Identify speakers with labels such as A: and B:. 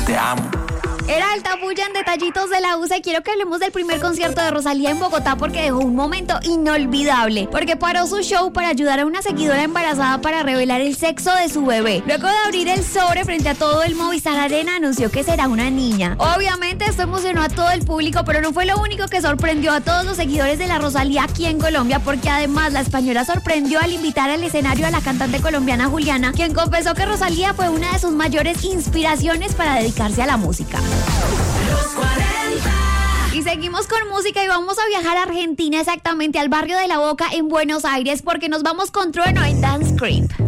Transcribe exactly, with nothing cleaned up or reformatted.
A: te amo.
B: Era el Tapuya en Detallitos de la U C y quiero que hablemos del primer concierto de Rosalía en Bogotá porque dejó un momento inolvidable, porque paró su show para ayudar a una seguidora embarazada para revelar el sexo de su bebé. Luego de abrir el sobre frente a todo el Movistar Arena, anunció que será una niña. Obviamente esto emocionó a todo el público, pero no fue lo único que sorprendió a todos los seguidores de la Rosalía aquí en Colombia, porque además la española sorprendió al invitar al escenario a la cantante colombiana Juliana, quien confesó que Rosalía fue una de sus mayores inspiraciones para dedicarse a la música.
C: Los cuarenta.
B: Y seguimos con música y vamos a viajar a Argentina, exactamente al barrio de La Boca en Buenos Aires, porque nos vamos con Trueno en Dance Creep.